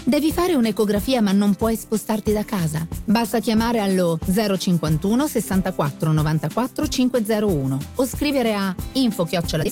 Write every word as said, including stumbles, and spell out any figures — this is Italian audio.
Devi fare un'ecografia ma non puoi spostarti da casa? Basta chiamare allo zero cinquantuno sessantaquattro novantaquattro cinquecentouno o scrivere a info chiocciola